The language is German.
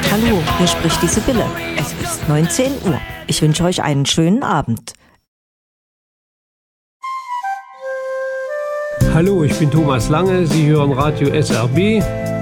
Hallo, hier spricht die Sibylle. Es ist 19 Uhr. Ich wünsche euch einen schönen Abend. Hallo, ich bin Thomas Lange. Sie hören Radio SRB.